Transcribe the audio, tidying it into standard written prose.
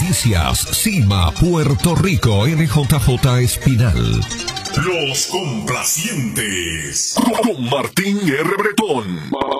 Noticias, Cima, Puerto Rico, NJJ Espinal. Los complacientes. Con Martín R. Bretón.